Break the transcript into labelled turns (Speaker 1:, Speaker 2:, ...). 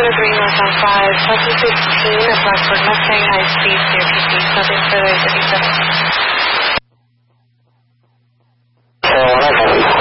Speaker 1: Green North on 5, Cessna 16 at Blackbird Mustang, high speed, CRTC, nothing further, 37.